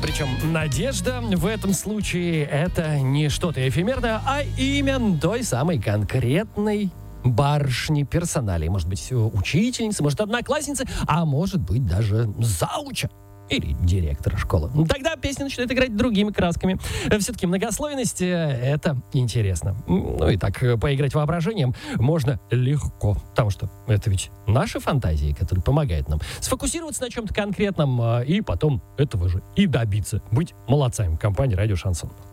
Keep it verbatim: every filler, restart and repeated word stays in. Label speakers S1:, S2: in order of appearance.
S1: Причем надежда в этом случае это не что-то эфемерное, а имя той самой конкретной барышни персоналии. Может быть, учительницы, может, одноклассницы, а может быть, даже зауча. Или директора школы. Тогда песня начинает играть другими красками. Все-таки многослойность — это интересно. Ну и так, поиграть воображением можно легко. Потому что это ведь наши фантазии, которые помогают нам сфокусироваться на чем-то конкретном и потом этого же и добиться. Быть молодцами компании «Радио Шансон».